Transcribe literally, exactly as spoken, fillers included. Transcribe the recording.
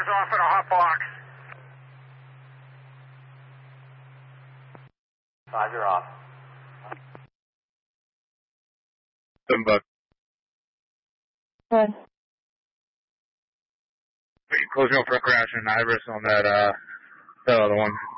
is off in a hot box. Five, you're off. Seven bucks. Good. Closing up for a crash in Iris on that, uh, that other one.